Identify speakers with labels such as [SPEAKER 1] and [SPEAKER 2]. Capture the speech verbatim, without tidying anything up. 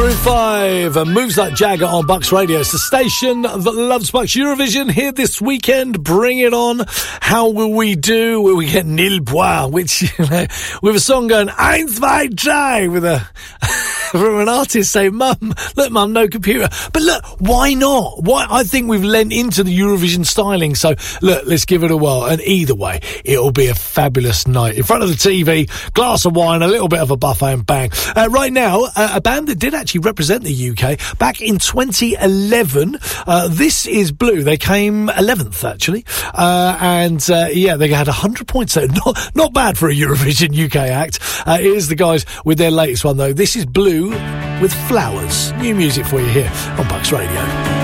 [SPEAKER 1] Maroon five and Moves Like Jagger on Bucks Radio. It's the station that loves Bucks. Eurovision here this weekend. Bring it on. How will we do? Will we get nil point? Which, you know, with a song going, eins, zwei, drei, with a, from an artist saying, Mum, look, Mum, no computer. But look, why not? Why? I think we've lent into the Eurovision styling. So, look, let's give it a whirl. And either way, it'll be a fabulous night. In front of the T V, glass of wine, a little bit of a buffet and bang. Uh, right now, uh, a band that did actually represent the U K back in twenty eleven. Uh, this is Blue. They came eleventh, actually. Uh, and, uh, yeah, they had one hundred points there. Not, not bad for a Eurovision U K act. Uh, here's the guys with their latest one, though. This is Blue with Flowers. New music for you here on Bucks Radio.